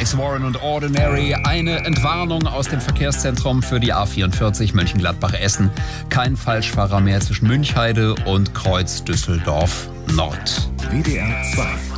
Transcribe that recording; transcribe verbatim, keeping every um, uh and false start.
Alex Warren und Ordinary. Eine Entwarnung aus dem Verkehrszentrum für die A vierundvierzig Mönchengladbach-Essen. Kein Falschfahrer mehr zwischen Münchheide und Kreuz Düsseldorf Nord. W D R zwei